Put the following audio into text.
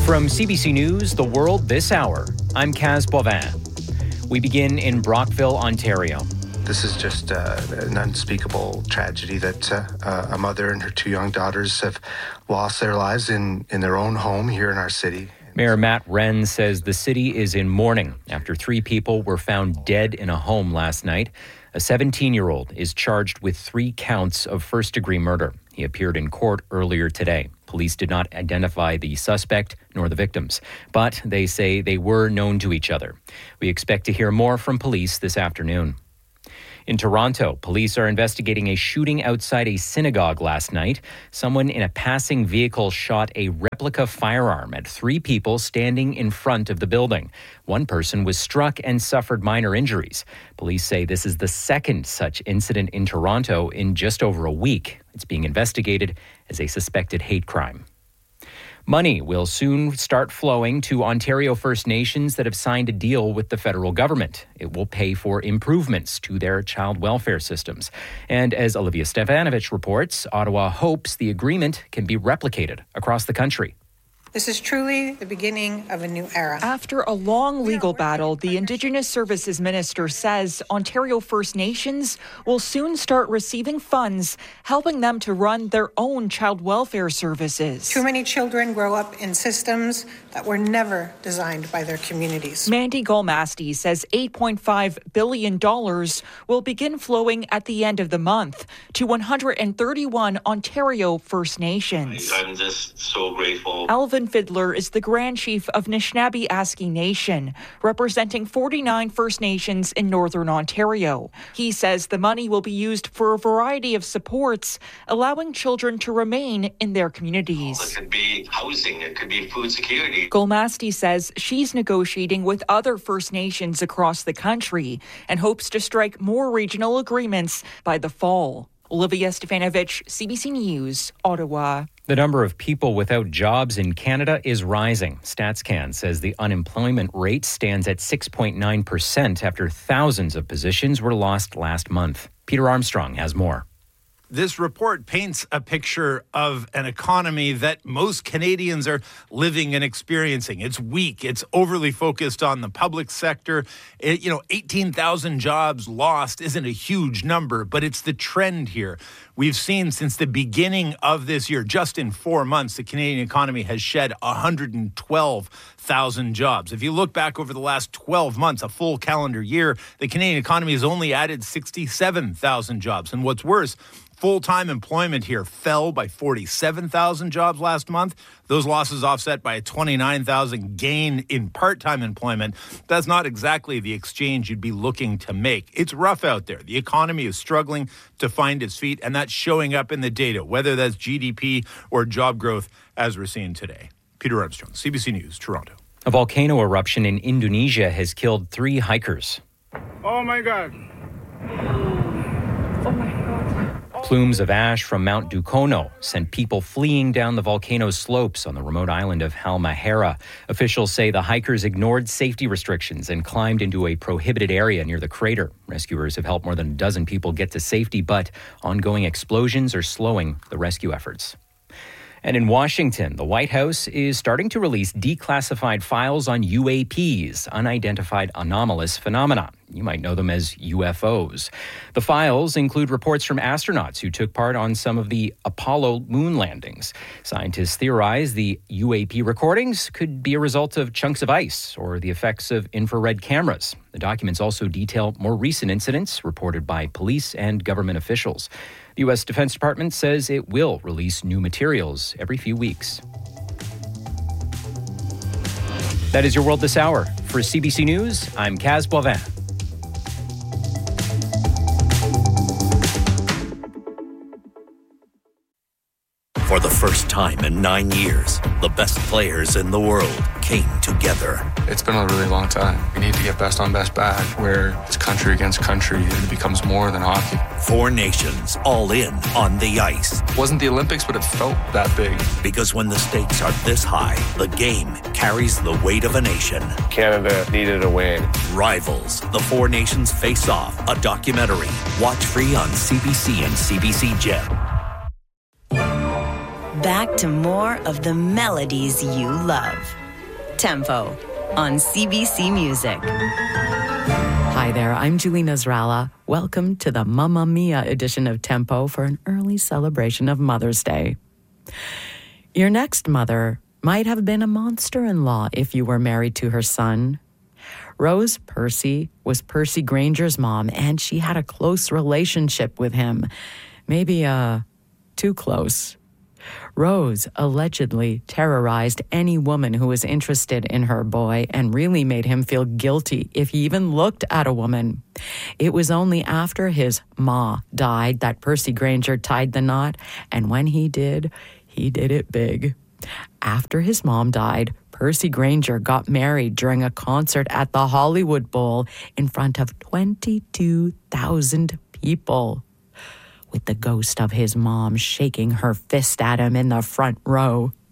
From CBC News, The World This Hour, I'm Kaz Bovin. We begin in Brockville, Ontario. This is just an unspeakable tragedy that a mother and her two young daughters have lost their lives in their own home here in our city. Mayor Matt Wren says the city is in mourning after 3 people were found dead in a home last night. A 17-year-old is charged with 3 counts of first-degree murder. He appeared in court earlier today. Police did not identify the suspect nor the victims, but they say they were known to each other. We expect to hear more from police this afternoon. In Toronto, police are investigating a shooting outside a synagogue last night. Someone in a passing vehicle shot a replica firearm at 3 people standing in front of the building. One person was struck and suffered minor injuries. Police say this is the second such incident in Toronto in just over a week. It's being investigated as a suspected hate crime. Money will soon start flowing to Ontario First Nations that have signed a deal with the federal government. It will pay for improvements to their child welfare systems. And as Olivia Stefanovich reports, Ottawa hopes the agreement can be replicated across the country. This is truly the beginning of a new era. After a long legal battle, the Indigenous Services Minister says Ontario First Nations will soon start receiving funds, helping them to run their own child welfare services. Too many children grow up in systems that were never designed by their communities. Mandy Golmasti says $8.5 billion will begin flowing at the end of the month to 131 Ontario First Nations. I'm just so grateful. Alvin Fiddler is the Grand Chief of Nishnawbe-Aski Nation, representing 49 First Nations in Northern Ontario. He says the money will be used for a variety of supports, allowing children to remain in their communities. It could be housing, it could be food security. Golmasti says she's negotiating with other First Nations across the country and hopes to strike more regional agreements by the fall. Olivia Stefanovich, CBC News, Ottawa. The number of people without jobs in Canada is rising. StatsCan says the unemployment rate stands at 6.9% after thousands of positions were lost last month. Peter Armstrong has more. This report paints a picture of an economy that most Canadians are living and experiencing. It's weak. It's overly focused on the public sector. 18,000 jobs lost isn't a huge number, but it's the trend here. We've seen since the beginning of this year, just in 4 months, the Canadian economy has shed 112,000 jobs. If you look back over the last 12 months, a full calendar year, the Canadian economy has only added 67,000 jobs. And what's worse, full-time employment here fell by 47,000 jobs last month. Those losses offset by a 29,000 gain in part-time employment. That's not exactly the exchange you'd be looking to make. It's rough out there. The economy is struggling to find its feet, and that's showing up in the data, whether that's GDP or job growth, as we're seeing today. Peter Armstrong, CBC News, Toronto. A volcano eruption in Indonesia has killed 3 hikers. Oh, my God. Oh, my God. Plumes of ash from Mount Dukono sent people fleeing down the volcano's slopes on the remote island of Halmahera. Officials say the hikers ignored safety restrictions and climbed into a prohibited area near the crater. Rescuers have helped more than a dozen people get to safety, but ongoing explosions are slowing the rescue efforts. And in Washington, the White House is starting to release declassified files on UAPs, unidentified anomalous phenomena. You might know them as UFOs. The files include reports from astronauts who took part on some of the Apollo moon landings. Scientists theorize the UAP recordings could be a result of chunks of ice or the effects of infrared cameras. The documents also detail more recent incidents reported by police and government officials. The U.S. Defense Department says it will release new materials every few weeks. That is your World This Hour. For CBC News, I'm Kaz Bovin. For the first time in 9 years, the best players in the world came together. It's been a really long time. We need to get best on best back, where it's country against country and it becomes more than hockey. 4 nations all in on the ice. It wasn't the Olympics, but it felt that big. Because when the stakes are this high, the game carries the weight of a nation. Canada needed a win. Rivals, the 4 nations face off, a documentary. Watch free on CBC and CBC Gem. Back to to more of the melodies you love. Tempo on CBC Music. Hi there, I'm Julie Nasrallah. Welcome to the Mamma Mia edition of Tempo for an early celebration of Mother's Day. Your next mother might have been a monster-in-law if you were married to her son. Rose Percy was Percy Granger's mom, and she had a close relationship with him. Maybe too close. Rose allegedly terrorized any woman who was interested in her boy and really made him feel guilty if he even looked at a woman. It was only after his ma died that Percy Granger tied the knot, and when he did it big. After his mom died, Percy Granger got married during a concert at the Hollywood Bowl in front of 22,000 people, with the ghost of his mom shaking her fist at him in the front row.